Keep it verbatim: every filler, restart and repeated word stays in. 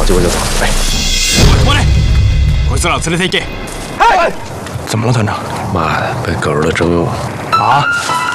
结果就走了。哎， 过来，快子老子的飞机。 哎，怎么了，团长？ 妈的，被狗日的整我！ 啊！